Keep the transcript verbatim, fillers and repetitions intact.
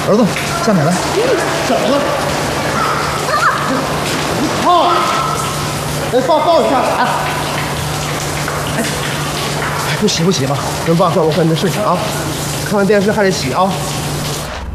儿子，下面来。 怎么了？你靠！来抱抱一下啊！哎，不洗不洗吧，跟爸说，我赶紧睡去啊！看完电视还得洗啊。